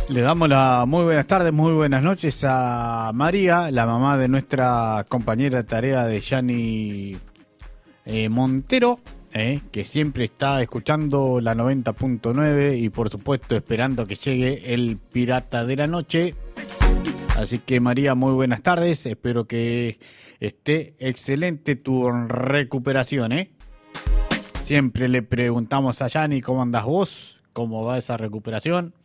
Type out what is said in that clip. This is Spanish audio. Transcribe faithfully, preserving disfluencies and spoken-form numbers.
Le damos las muy buenas tardes, muy buenas noches a María, la mamá de nuestra compañera de tarea de Yani eh, Montero, eh, que siempre está escuchando la noventa punto nueve y por supuesto esperando que llegue el Pirata de la Noche. Así que María, muy buenas tardes, espero que esté excelente tu recuperación, ¿eh? Siempre le preguntamos a Yani cómo andas vos, cómo va esa recuperación.